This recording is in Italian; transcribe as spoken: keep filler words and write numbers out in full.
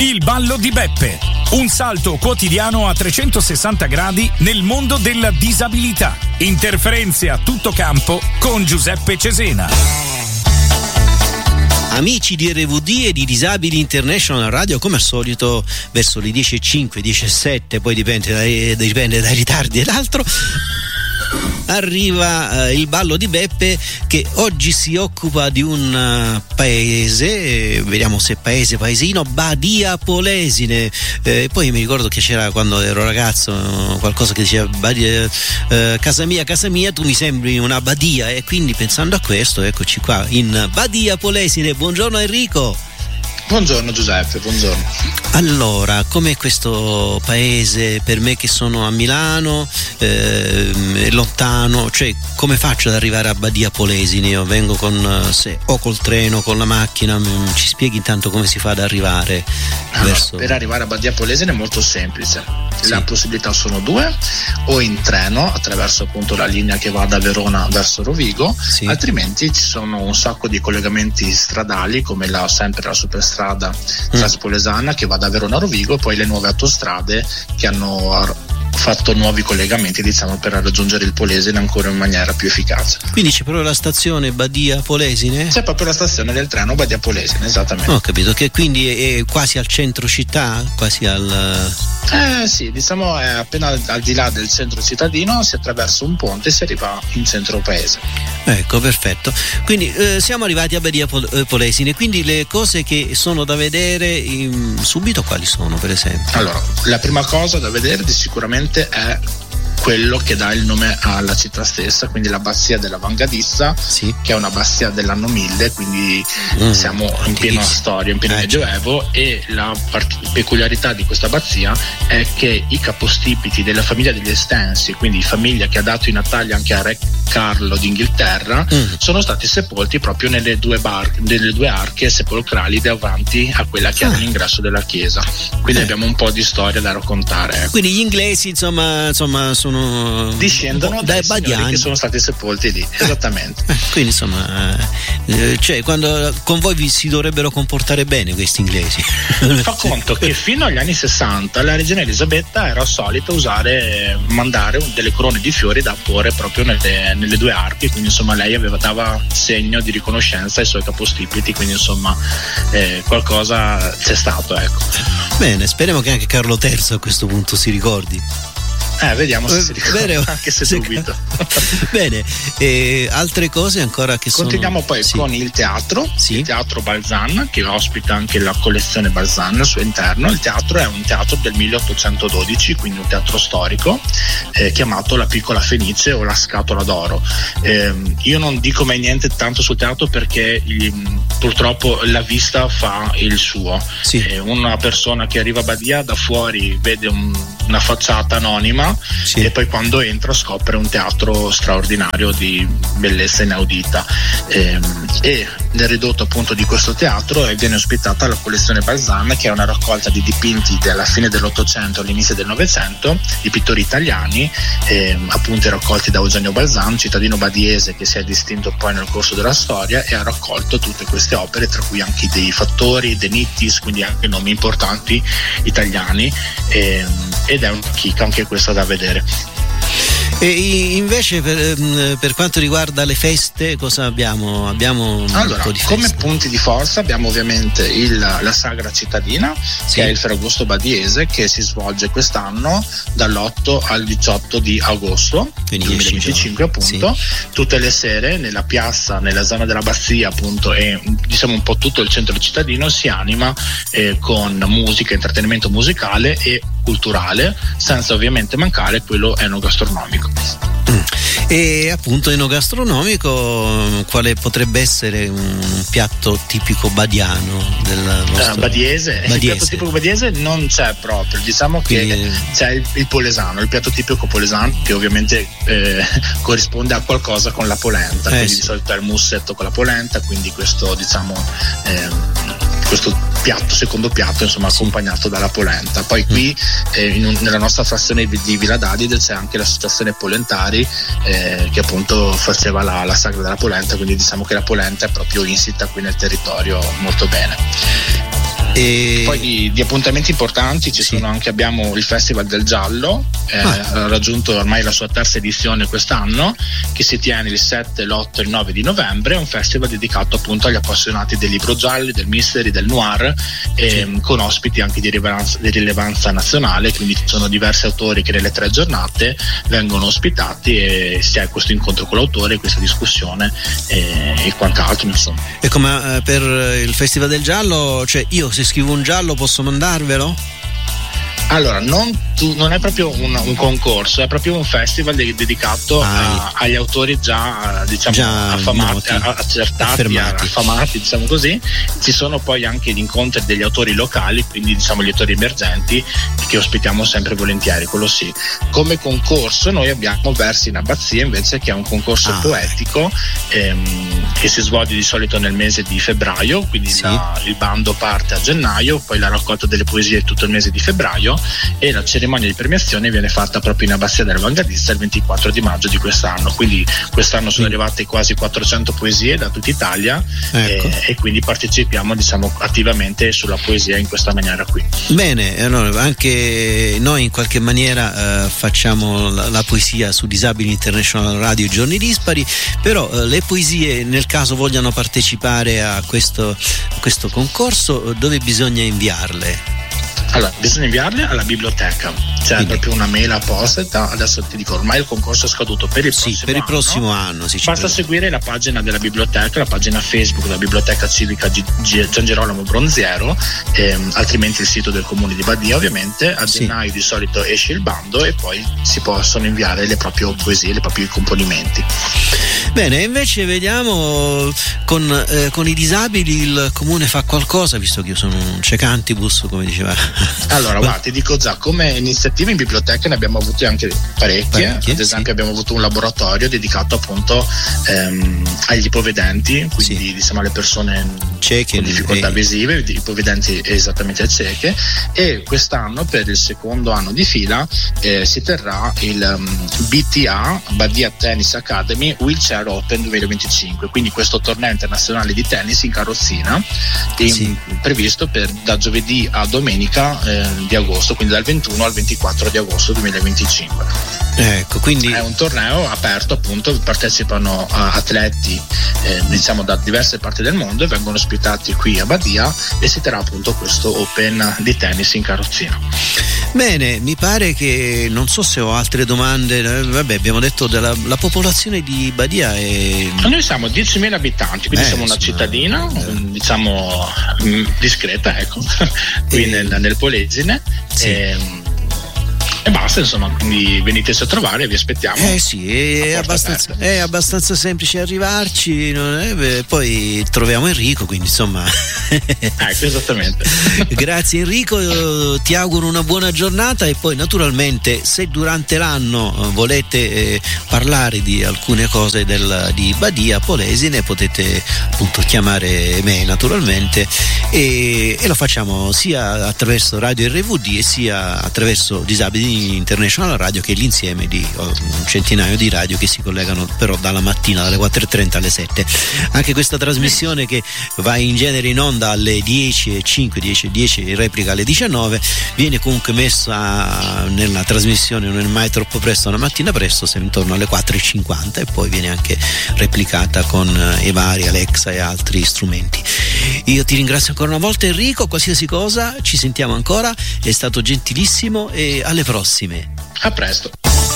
Il ballo di Beppe, un salto quotidiano a trecentosessanta gradi nel mondo della disabilità. Interferenze a tutto campo con Giuseppe Cesena. Amici di R V D e di Disabili International Radio, come al solito verso le dieci e cinque, dieci e sette, poi dipende dai, dipende dai ritardi ed altro, arriva eh, il ballo di Beppe, che oggi si occupa di un uh, paese, eh, vediamo se paese, paesino, Badia Polesine. Eh, poi mi ricordo che c'era, quando ero ragazzo, qualcosa che diceva Badia, eh, casa mia, casa mia, tu mi sembri una badia, e quindi pensando a questo eccoci qua in Badia Polesine. Buongiorno Enrico. Buongiorno Giuseppe, buongiorno. Allora, com'è questo paese per me che sono a Milano, eh, è lontano, cioè come faccio ad arrivare a Badia Polesine? Io vengo con, se, o col treno, con la macchina, ci spieghi intanto come si fa ad arrivare? Allora, verso... Per arrivare a Badia Polesine è molto semplice, sì. Le possibilità sono due: o in treno attraverso appunto la linea che va da Verona verso Rovigo, sì. Altrimenti ci sono un sacco di collegamenti stradali, come la, sempre la superstrada Traspolesana mm. che va da Verona a Rovigo, e poi le nuove autostrade che hanno fatto nuovi collegamenti, diciamo, per raggiungere il Polesine ancora in maniera più efficace. Quindi c'è proprio la stazione Badia Polesine? C'è proprio la stazione del treno Badia Polesine, esattamente. Ho capito, che quindi è, è quasi al centro città, quasi al... Eh sì, diciamo è appena al di là del centro cittadino, si attraversa un ponte e si arriva in centro paese. Ecco, perfetto. Quindi eh, siamo arrivati a Badia Pol- Polesine, quindi le cose che sono da vedere in, subito quali sono, per esempio? Allora, la prima cosa da vedere sicuramente è quello che dà il nome alla città stessa, quindi l'abbazia della Vangadissa, sì. Che è un'abbazia dell'anno mille, quindi mm, siamo in piena storia, in pieno eh, medioevo, e la part- peculiarità di questa abbazia è che i capostipiti della famiglia degli Estensi, quindi famiglia che ha dato i natali anche a Re Carlo d'Inghilterra, mm. sono stati sepolti proprio nelle due, bar- nelle due arche sepolcrali davanti a quella che ah. era l'ingresso della chiesa, quindi eh. abbiamo un po' di storia da raccontare, ecco. Quindi gli inglesi insomma, insomma sono discendono dai badiani che sono stati sepolti lì, esattamente. Eh, quindi insomma, eh, cioè quando con voi vi si dovrebbero comportare bene questi inglesi. Fa conto che fino agli anni sessanta la regina Elisabetta era solita usare, mandare delle corone di fiori da porre proprio nelle, nelle due archi, quindi insomma lei aveva, dava segno di riconoscenza ai suoi capostipiti, quindi insomma eh, qualcosa c'è stato, ecco. Bene, speriamo che anche Carlo terzo a questo punto si ricordi. Eh, vediamo se si ricorda, bene, anche se dubito. Bene, e altre cose ancora che Continuiamo sono... poi sì. con il teatro, sì. il teatro Balzan, che ospita anche la collezione Balzan al suo interno. Il teatro è un teatro del milleottocentododici, quindi un teatro storico, eh, chiamato La Piccola Fenice o La Scatola d'Oro. Eh, io non dico mai niente tanto sul teatro perché il, purtroppo la vista fa il suo. Sì. Eh, una persona che arriva a Badia da fuori vede un, una facciata anonima, sì. E poi quando entra scopre un teatro straordinario di bellezza inaudita, e, e nel ridotto appunto di questo teatro viene ospitata la collezione Balzan, che è una raccolta di dipinti della fine dell'Ottocento all'inizio del Novecento, di pittori italiani, e, appunto raccolti da Eugenio Balzan, cittadino badiese che si è distinto poi nel corso della storia e ha raccolto tutte queste opere, tra cui anche dei fattori, dei Nittis, quindi anche nomi importanti italiani, e, ed è un chicca anche questa da vedere. E invece per, per quanto riguarda le feste, cosa abbiamo? Abbiamo un allora, po' di come feste. Punti di forza abbiamo ovviamente il, la Sagra Cittadina, sì. Che è il Ferragosto badiese, che si svolge quest'anno dall'otto al diciotto di agosto, quindi duemilaventicinque appunto, sì. Tutte le sere nella piazza, nella zona dell'abbazia appunto, e diciamo un po' tutto il centro cittadino si anima eh, con musica, intrattenimento musicale e culturale, senza ovviamente mancare quello enogastronomico. Mm. E appunto enogastronomico, quale potrebbe essere un piatto tipico badiano del nostro... uh, badiese. badiese il piatto tipico badiese non c'è proprio, diciamo che quindi... c'è il, il polesano, il piatto tipico polesano, che ovviamente eh, corrisponde a qualcosa con la polenta, eh, quindi sì. Di solito è il mussetto con la polenta, quindi questo diciamo eh, questo piatto, secondo piatto, insomma, sì. Accompagnato dalla polenta. Poi qui eh, in un, nella nostra frazione di Villa d'Adide c'è anche l'associazione Polentari eh, che appunto faceva la, la sagra della polenta, quindi diciamo che la polenta è proprio insita qui nel territorio molto bene. E... Poi di, di appuntamenti importanti ci sì. sono anche, abbiamo il Festival del Giallo, eh, ah. ha raggiunto ormai la sua terza edizione quest'anno, che si tiene il sette, l'otto e il nove di novembre. È un festival dedicato appunto agli appassionati del libro giallo, del mystery, del noir, e, sì. con ospiti anche di rilevanza, di rilevanza nazionale, quindi ci sono diversi autori che nelle tre giornate vengono ospitati e si ha questo incontro con l'autore, questa discussione e, e quant'altro, insomma. E come eh, per il Festival del Giallo, cioè io se scrivo un giallo posso mandarvelo? Allora, non, tu, non è proprio un, un concorso, è proprio un festival de- dedicato a, agli autori già, diciamo, già affamati, a, accertati, a, affamati, diciamo così. Ci sono poi anche gli incontri degli autori locali, quindi diciamo gli autori emergenti, che ospitiamo sempre volentieri, quello sì. Come concorso noi abbiamo Versi in Abbazia invece, che è un concorso ah. poetico ehm, che si svolge di solito nel mese di febbraio, quindi sì. la, il bando parte a gennaio, poi la raccolta delle poesie tutto il mese di febbraio, e la cerimonia di premiazione viene fatta proprio in Abbazia dell'Avanguardista il ventiquattro di maggio di quest'anno. Quindi quest'anno sono arrivate quasi quattrocento poesie da tutta Italia, ecco. e, e quindi partecipiamo, diciamo, attivamente sulla poesia in questa maniera qui. Bene, allora anche noi in qualche maniera eh, facciamo la, la poesia su Disabili International Radio Giorni Dispari, però eh, le poesie, nel caso vogliano partecipare a questo, a questo concorso, dove bisogna inviarle? Allora, bisogna inviarle alla biblioteca, c'è Quindi. proprio una mail apposita. Adesso ti dico, ormai il concorso è scaduto per il sì, prossimo per il anno. prossimo anno sì, basta seguire la pagina della biblioteca, la pagina Facebook della Biblioteca Civica G- G- Gian Girolamo Bronziero, ehm, altrimenti il sito del comune di Badia, ovviamente. A gennaio sì. di solito esce il bando e poi si possono inviare le proprie poesie, i propri componimenti. Bene, invece vediamo con, eh, con i disabili il comune fa qualcosa, visto che io sono un cecantibus, come diceva. Allora, guarda, ti dico già, come iniziative in biblioteca ne abbiamo avute anche parecchie. parecchie Ad esempio sì. abbiamo avuto un laboratorio dedicato appunto ehm, agli ipovedenti, quindi sì. diciamo alle persone cieche, con difficoltà e... visive, ipovedenti esattamente cieche, e quest'anno per il secondo anno di fila eh, si terrà il um, B T A, Badia Tennis Academy Wheelchair Open duemilaventicinque, quindi questo torneo internazionale di tennis in carrozzina in, sì. previsto per da giovedì a domenica eh, di agosto, quindi dal ventuno al ventiquattro di agosto duemilaventicinque. Ecco, quindi è un torneo aperto, appunto, partecipano uh, atleti eh, diciamo da diverse parti del mondo e vengono ospitati qui a Badia, e si terrà appunto questo Open di tennis in carrozzina. Bene, mi pare che non so se ho altre domande. Vabbè, abbiamo detto della la popolazione di Badia è... Noi siamo diecimila abitanti, quindi eh, siamo una cittadina eh. diciamo discreta, ecco, qui eh. nel, nel Polesine. Sì. E, E basta, insomma, quindi veniteci a trovare, vi aspettiamo. Eh sì, è abbastanza, è abbastanza semplice arrivarci, non è? Beh, poi troviamo Enrico, quindi insomma. Ecco, esattamente. Grazie Enrico, ti auguro una buona giornata, e poi naturalmente se durante l'anno volete eh, parlare di alcune cose del, di Badia Polesine, potete appunto chiamare me naturalmente, e, e lo facciamo sia attraverso Radio R V D e sia attraverso Disabili International Radio, che è l'insieme di oh, un centinaio di radio che si collegano però dalla mattina dalle quattro e trenta alle sette. Anche questa trasmissione, che va in genere in onda alle dieci e cinque, dieci e dieci, replica alle diciannove, viene comunque messa nella trasmissione non è mai troppo presto la mattina presto, se intorno alle quattro e cinquanta, e poi viene anche replicata con i vari Alexa e altri strumenti. Io ti ringrazio ancora una volta Enrico, qualsiasi cosa ci sentiamo ancora, è stato gentilissimo, e alle prossime. A presto.